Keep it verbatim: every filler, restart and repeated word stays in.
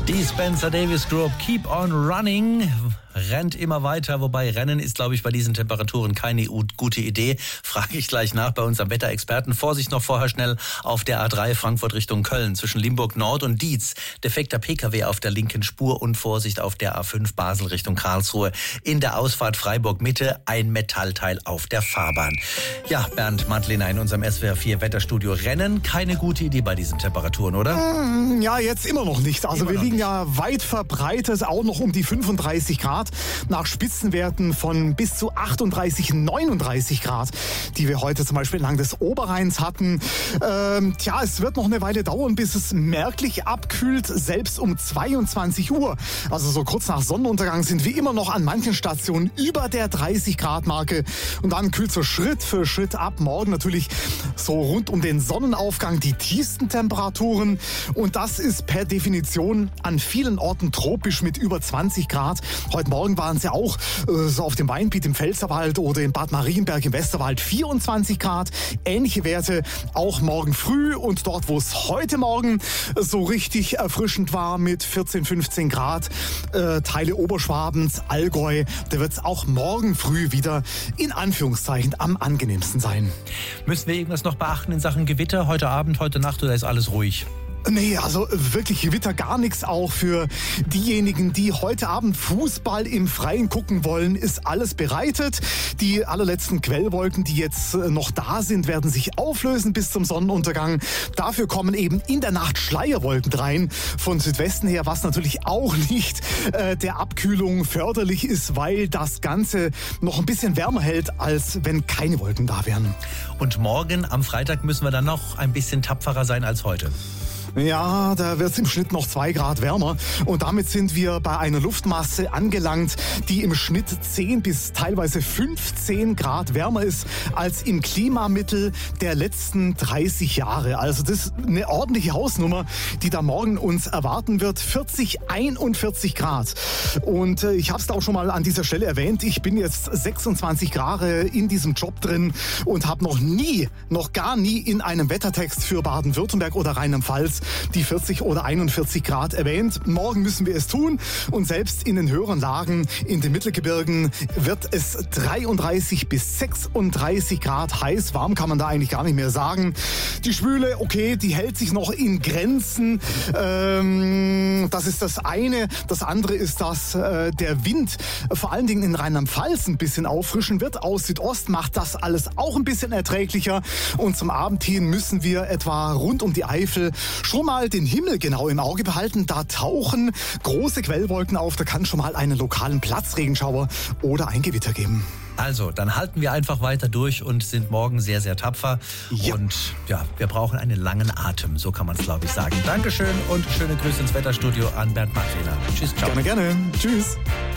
Die Spencer Davis Group, Keep on Running, rennt immer weiter. Wobei Rennen ist, glaube ich, bei diesen Temperaturen keine gute Idee. Frage ich gleich nach bei unserem Wetterexperten. Vorsicht noch vorher schnell auf der A drei Frankfurt Richtung Köln zwischen Limburg Nord und Dietz. Defekter P K W auf der linken Spur und Vorsicht auf der A fünf Basel Richtung Karlsruhe. In der Ausfahrt Freiburg Mitte ein Metallteil auf der Fahrbahn. Ja, Bernd Madlener in unserem S W R vier Wetterstudio. Rennen, keine gute Idee bei diesen Temperaturen, oder? Ja, jetzt immer noch nicht. Also immer wir liegen nicht. ja weit verbreitet, auch noch um die fünfunddreißig Grad. Nach Spitzenwerten von bis zu achtunddreißig, neununddreißig Grad, die wir heute zum Beispiel entlang des Oberrheins hatten. Ähm, tja, es wird noch eine Weile dauern, bis es merklich abkühlt, selbst um zweiundzwanzig Uhr. Also so kurz nach Sonnenuntergang sind wir immer noch an manchen Stationen über der dreißig Grad Marke. Und dann kühlt so Schritt für Schritt ab. Morgen natürlich so rund um den Sonnenaufgang die tiefsten Temperaturen. Und das ist per Definition an vielen Orten tropisch mit über zwanzig Grad. Heute Morgen waren es ja auch äh, so auf dem Weinbiet im Pfälzerwald oder in Bad Marienberg im Westerwald vierundzwanzig Grad. Ähnliche Werte auch morgen früh und dort, wo es heute Morgen so richtig erfrischend war mit vierzehn, fünfzehn Grad, äh, Teile Oberschwabens, Allgäu, da wird es auch morgen früh wieder in Anführungszeichen am angenehmsten sein. Müssen wir irgendwas noch beachten in Sachen Gewitter heute Abend, heute Nacht oder ist alles ruhig? Nee, also wirklich Gewitter gar nichts. Auch für diejenigen, die heute Abend Fußball im Freien gucken wollen, ist alles bereitet. Die allerletzten Quellwolken, die jetzt noch da sind, werden sich auflösen bis zum Sonnenuntergang. Dafür kommen eben in der Nacht Schleierwolken rein von Südwesten her, was natürlich auch nicht äh, der Abkühlung förderlich ist, weil das Ganze noch ein bisschen wärmer hält, als wenn keine Wolken da wären. Und morgen am Freitag müssen wir dann noch ein bisschen tapferer sein als heute. Ja, da wird es im Schnitt noch zwei Grad wärmer und damit sind wir bei einer Luftmasse angelangt, die im Schnitt zehn bis teilweise fünfzehn Grad wärmer ist als im Klimamittel der letzten dreißig Jahre. Also das ist eine ordentliche Hausnummer, die da morgen uns erwarten wird. vierzig, einundvierzig Grad. Und äh, ich habe es auch schon mal an dieser Stelle erwähnt, ich bin jetzt sechsundzwanzig Jahre in diesem Job drin und habe noch nie, noch gar nie in einem Wettertext für Baden-Württemberg oder Rheinland-Pfalz die vierzig oder einundvierzig Grad erwähnt. Morgen müssen wir es tun und selbst in den höheren Lagen in den Mittelgebirgen wird es dreiunddreißig bis sechsunddreißig Grad heiß. Warm kann man da eigentlich gar nicht mehr sagen. Die Schwüle, okay, die hält sich noch in Grenzen. Ähm, das ist das eine. Das andere ist, dass äh, der Wind vor allen Dingen in Rheinland-Pfalz ein bisschen auffrischen wird. Aus Südost macht das alles auch ein bisschen erträglicher. Und zum Abend hin müssen wir etwa rund um die Eifel schon mal den Himmel genau im Auge behalten. Da tauchen große Quellwolken auf. Da kann schon mal einen lokalen Platzregenschauer oder ein Gewitter geben. Also, dann halten wir einfach weiter durch und sind morgen sehr, sehr tapfer. Ja. Und ja, wir brauchen einen langen Atem. So kann man es, glaube ich, sagen. Dankeschön und schöne Grüße ins Wetterstudio an Bernd Madlener. Tschüss, ciao. Gerne, gerne. Tschüss.